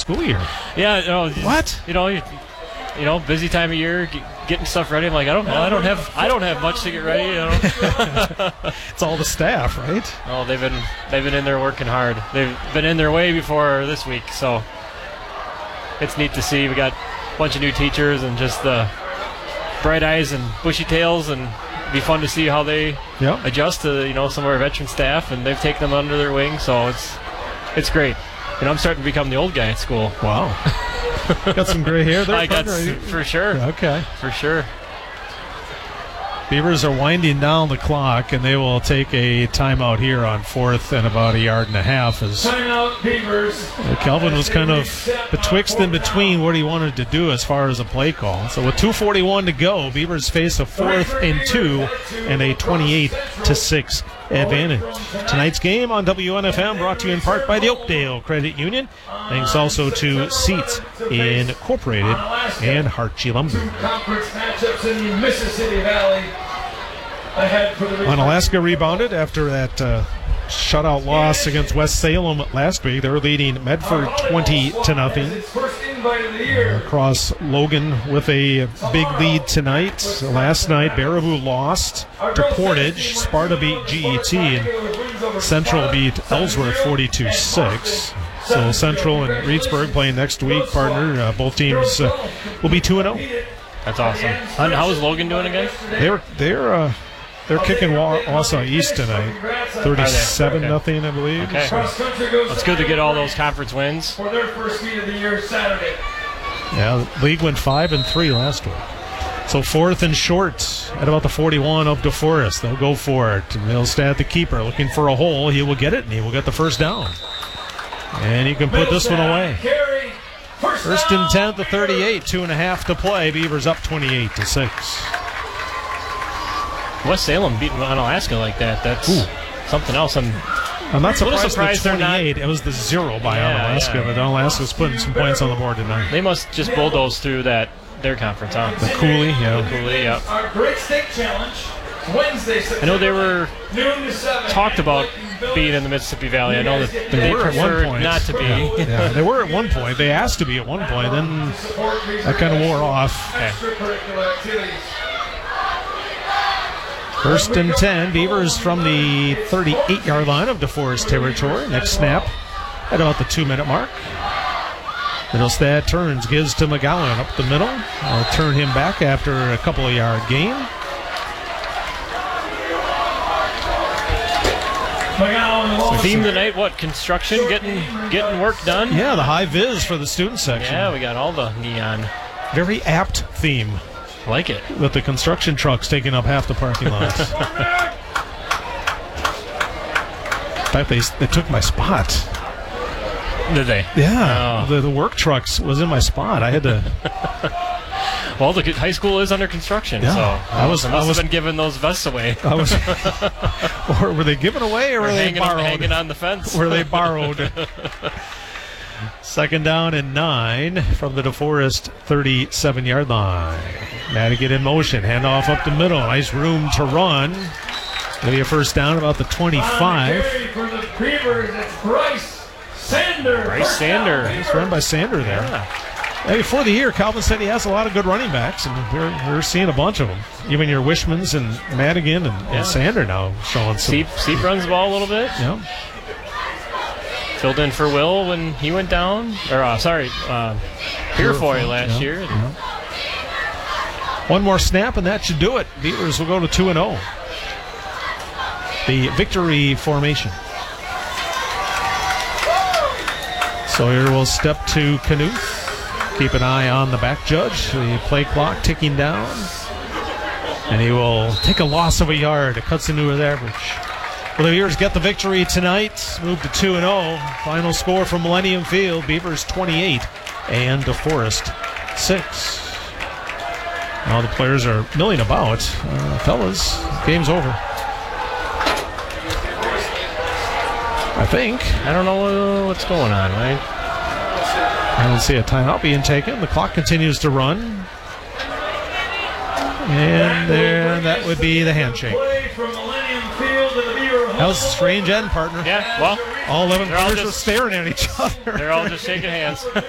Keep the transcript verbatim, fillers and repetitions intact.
school year. Yeah. You know, What? You know, you, you know, busy time of year, get, getting stuff ready. I'm like, I don't, well, I don't have, I don't have much to get ready. You know. It's all the staff, right? Oh, they've been, they've been in there working hard. They've been in their way before this week, so it's neat to see. We got a bunch of new teachers and just the bright eyes and bushy tails, and it'd be fun to see how they Yep. adjust to, you know, some of our veteran staff, and they've taken them under their wing, so it's it's great. And I'm starting to become the old guy at school. Wow. Got some gray hair there? I got partner? s- for sure, Okay. for sure. Beavers are winding down the clock, and they will take a timeout here on fourth and about a yard and a half. As Timeout, Beavers. uh, Kelvin was kind of betwixt and between what he wanted to do as far as a play call. So with two forty-one to go, Beavers face a fourth and two and a twenty-eight to six advantage. Tonight's game on W N F M brought to you in part by the Oakdale Credit Union. Thanks also to Seats Incorporated and Hartje Lumber. Conference matchups in the Mississippi Valley. Ahead for the Onalaska rebounded after that uh, shutout loss against West Salem last week. They were leading Medford twenty to nothing. His first invite of the year. Across Logan with a big lead tonight. Last night, Baraboo lost to Portage. Sparta beat G E T, and Central beat Ellsworth forty-two six. So Central and Reedsburg playing next week, partner. Uh, both teams uh, will be two and oh. That's awesome. And how is Logan doing again? They're they're uh, they're kicking Wa- Wausau East tonight, thirty-seven nothing, I believe. Okay. So, It's good to get all those conference wins. For their first meet of the year Saturday. yeah, the league went five and three last week. So fourth and short at about the forty-one of DeForest. They'll go for it. And they'll stay at the keeper looking for a hole. He will get it, and he will get the first down. And he can put this one away. Carry. First and ten at the thirty-eight. Two and a half to play. Beavers up twenty-eight to six. West Salem beating Onalaska like that. That's Ooh. something else. I'm I'm not A little surprised, surprised the they're not- twenty-eight. It was the zero by Yeah, Onalaska, yeah. but Onalaska was putting some points on the board tonight. They must just bulldoze through that their conference, huh? The Cooley, yeah. Cooley, yeah. Our Great State Challenge. Wednesday, I know they were noon to seven. talked about being in the Mississippi Valley. I know that They they were at one preferred point. not to be. Yeah, yeah, they were at one point. They asked to be at one point. Then that kind of wore off. Okay. Extracurricular activities. First and ten. Beavers from the thirty-eight-yard line of DeForest territory. Next snap at about the two-minute mark. Middlestad turns, gives to McGowan up the middle. I'll turn him back after a couple of yard gain. Theme tonight, what? Construction, getting getting work done? Yeah, the high vis for the student section. Yeah, we got all the neon. Very apt theme Like it. with the construction trucks taking up half the parking lot. In fact, they, they took my spot. Did they? Yeah, Oh. the, the work trucks was in my spot. I had to. Well, the high school is under construction, Yeah. so I was- I I must was- have been giving those vests away. I was. Or were they given away, or were Or they hanging, borrowed? hanging on the fence. Were they borrowed? Second down and nine from the DeForest thirty-seven-yard line. Madigan in motion, handoff up the middle. Nice room to run. Maybe a first down about the twenty-five. Carry for the Beavers, it's Bryce Sander. Bryce Sander. Nice run by Sander there. Hey, before the year, Calvin said he has a lot of good running backs, and we're, we're seeing a bunch of them. Even your Wishmans and Madigan and, Yeah. and Sander now showing some. Seep, Seep runs the ball a little bit. Yeah. Filled in for Will when he went down. Or, uh, sorry, uh, Purefoy last Yeah, year. yeah. One more snap, and that should do it. Beavers will go to two and oh. The victory formation. Sawyer will step to Knuth. Keep an eye on the back judge. The play clock ticking down. And he will take a loss of a yard. It cuts into his average. Well, the Beavers get the victory tonight. Move to two and oh. Final score from Millennium Field. Beavers twenty-eight and DeForest six. Now the players are milling about. Uh, fellas, game's over. I think. I don't know what's going on, right? I don't see a timeout being taken. The clock continues to run. And there, that would be the handshake. Play from Millennium Field to the Beaver That was a strange end, partner. Yeah, well, All eleven They're all players were just- staring at each other. they're all just shaking hands.